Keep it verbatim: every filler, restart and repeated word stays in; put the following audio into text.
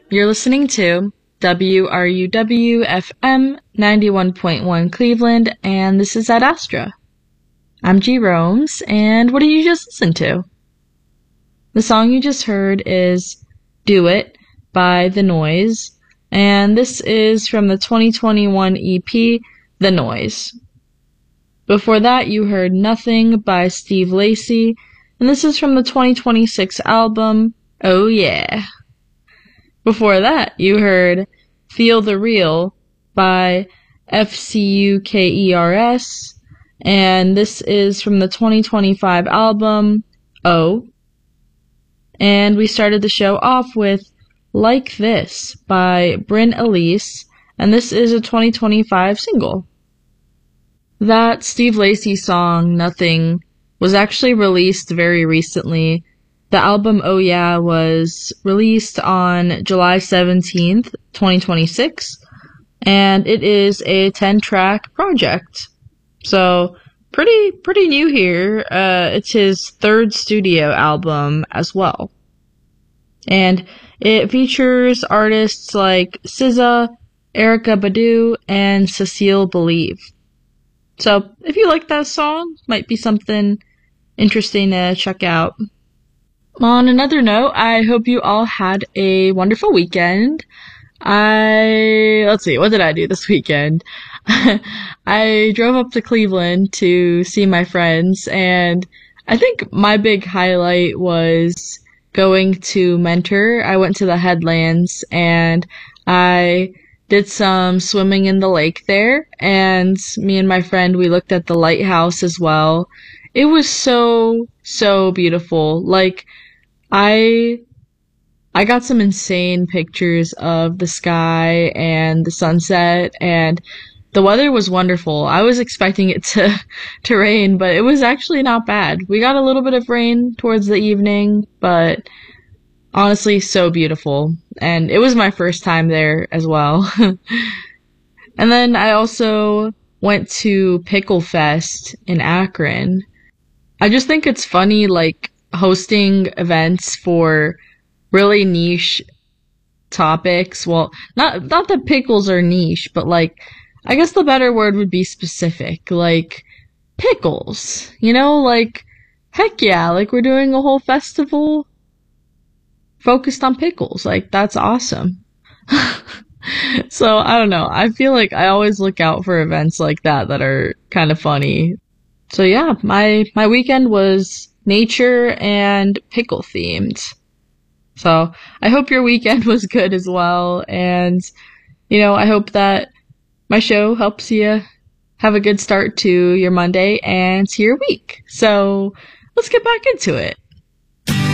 You're listening to W R U W F M ninety-one point one Cleveland, and this is Ad Astra. I'm G. Romes, and what did you just listen to? The song you just heard is Do It by The Noise, and this is from the twenty twenty-one E P, The Noise. Before that, you heard Nothing by Steve Lacy, and this is from the twenty twenty-six album, Oh Yeah. Before that, you heard Feel the Real by F C U K E R S, and this is from the twenty twenty-five album, Oh. And we started the show off with Like This by Bryn Elise, and this is a twenty twenty-five single. That Steve Lacy song, Nothing, was actually released very recently. The album Oh Yeah was released on July seventeenth, twenty twenty-six, and it is a ten-track project. So, pretty, pretty new here. Uh, it's his third studio album as well. And it features artists like S Z A, Erykah Badu, and Cecile Believe. So, if you like that song, might be something interesting to check out. On another note, I hope you all had a wonderful weekend. I, let's see, what did I do this weekend? I drove up to Cleveland to see my friends, and I think my big highlight was going to Mentor. I went to the Headlands, and I did some swimming in the lake there, and me and my friend, we looked at the lighthouse as well. It was so, so beautiful. Like, I I got some insane pictures of the sky and the sunset, and the weather was wonderful. I was expecting it to, to rain, but it was actually not bad. We got a little bit of rain towards the evening, but honestly, so beautiful. And it was my first time there as well. And then I also went to Pickle Fest in Akron. I just think it's funny, like, hosting events for really niche topics. Well, not not that pickles are niche, but like, I guess the better word would be specific. Like, pickles. You know, like, heck yeah, like we're doing a whole festival focused on pickles. Like, that's awesome. So, I don't know. I feel like I always look out for events like that that are kind of funny. So yeah, my, my weekend was nature and pickle themed. So I hope your weekend was good as well. And, you know, I hope that my show helps you have a good start to your Monday and to your week. So let's get back into it.